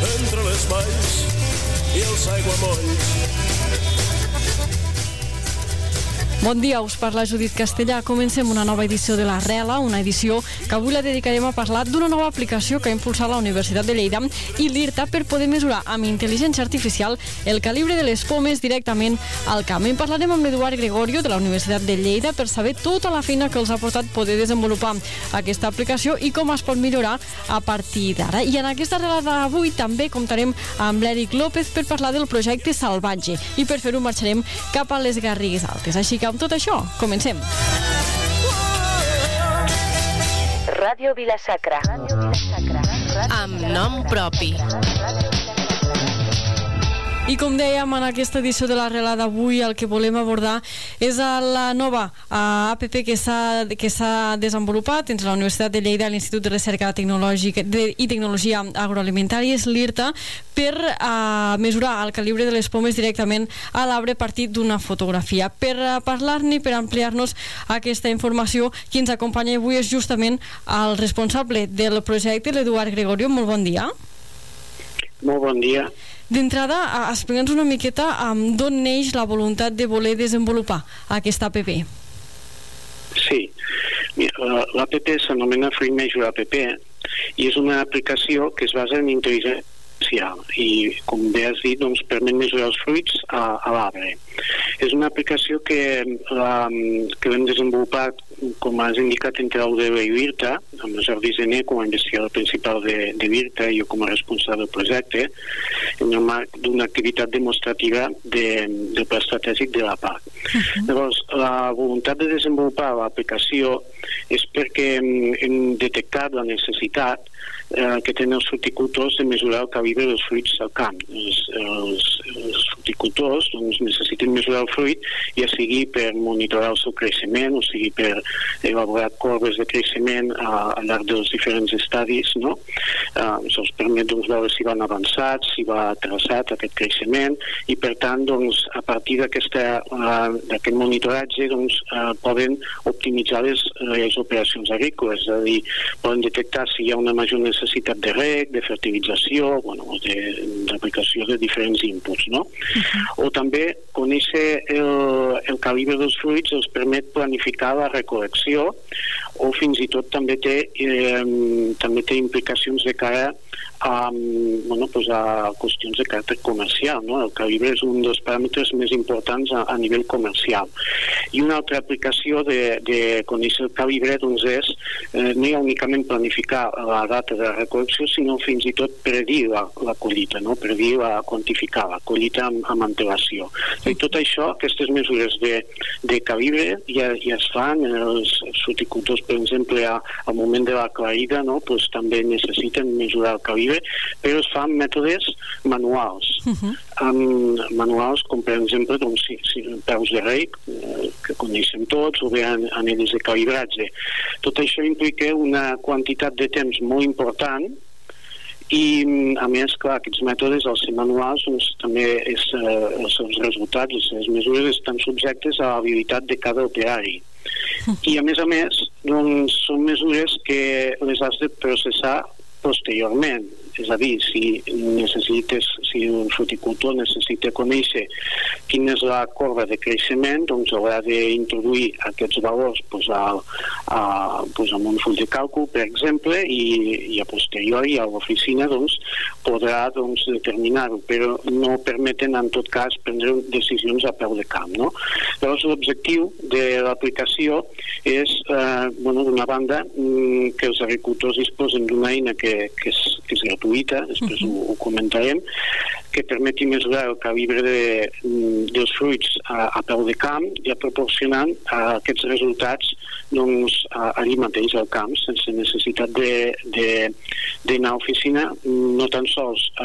entre les valls i els aiguamolls. Bon dia, us parla Judit Castellà. Comencem una nova edició de La Rela, una edició que avui la dedicarem a parlar d'una nova aplicació que ha impulsat la Universitat de Lleida i l'IRTA per poder mesurar amb intel·ligència artificial el calibre de les pomes directament al camp. En parlarem amb l'Eduard Gregorio de la Universitat de Lleida per saber tota la feina que els ha portat poder desenvolupar aquesta aplicació i com es pot millorar a partir d'ara. I en aquesta relada d'avui també comptarem amb l'Eric López per parlar del projecte Salvatge i per fer-ho marxarem cap a les Garrigues Altes. Així que amb tot això, comencem. Ràdio Vila-sacra. Amb nom propi. I com dèiem, en aquesta edició de la Rela d'avui el que volem abordar és la nova app que s'ha desenvolupat entre la Universitat de Lleida i l'Institut de Recerca Tecnològica i Tecnologia Agroalimentària, és l'IRTA, per mesurar el calibre de les pomes directament a l'arbre a partir d'una fotografia. Per parlar-ne, per ampliar-nos aquesta informació, qui ens acompanya avui és justament el responsable del projecte, l'Eduard Gregorio. Molt bon dia. Molt bon dia. D'entrada, explica'ns una miqueta d'on neix la voluntat de voler desenvolupar aquesta app. Sí, l'app s'anomena Fruit Measure App i és una aplicació que es basa en intel·ligència artificial i, com bé has dit, doncs, permet mesurar els fruits a l'arbre. És una aplicació que l'hem desenvolupat, com has indicat, entre l'UDL i l'IRTA, amb el Jordi Zener com a investigador principal de l'IRTA i jo com a responsable del projecte, en el marc d'una activitat demostrativa del pla estratègic de la PAC. Llavors, la voluntat de desenvolupar l'aplicació és perquè hem detectat la necessitat que tenen els fruticultors de mesurar el calibre dels fruits al camp. Els fruticultors necessiten mesurar el fruit, ja sigui per monitorar el seu creixement, o sigui per elaborar corbes de creixement al llarg dels diferents estadis, no? Se'ls permet veure si van avançats, si va traçat aquest creixement, i per tant, a partir d'aquest monitoratge poden optimitzar les operacions agrícoles, és a dir, poden detectar si hi ha una major necessitat de reg, de fertilització, d'aplicació de diferents inputs, no? O també conèixer el calibre dels fruits els permet planificar la recol·lecció, o fins i tot també té implicacions de cara a qüestions de caràcter comercial, no? El calibre és un dels paràmetres més importants a nivell comercial. I una altra aplicació de conèixer el calibre és no ja únicament planificar la data de la recol·lecció, sinó fins i tot predir la collita, no? Predir quantificar la collita amb antelació. I tot això, aquestes mesures de calibre ja es fan. Els fruticultors, per exemple, al moment de la clarida, no? També necessiten mesurar el calibre, però es fan mètodes manuals. Manuals com, per exemple, peus de reg, que coneixem tots, o bé anelles de calibratge. Tot això implica una quantitat de temps molt important i, a més, clar, aquests mètodes, als ser manuals, també els seus resultats, les seves mesures, estan subjectes a l'habilitat de cada operari. I, a més, són mesures que les has de processar posteriorment. És a dir, si un fruticultor necessita conèixer quina és la corba de creixement, haurà d'introduir aquests valors en un full de càlcul, per exemple, i a posteriori a l'oficina podrà determinar-ho, però no permeten en tot cas prendre decisions a peu de camp, no? Llavors l'objectiu de l'aplicació és, d'una banda, que els agricultors disposen d'una eina que és gratuïta, després ho comentarem, que permeti mesurar el calibre dels fruits a peu de camp i a proporcionant aquests resultats allí mateix al camp, sense necessitat d'anar a l'oficina, no tan sols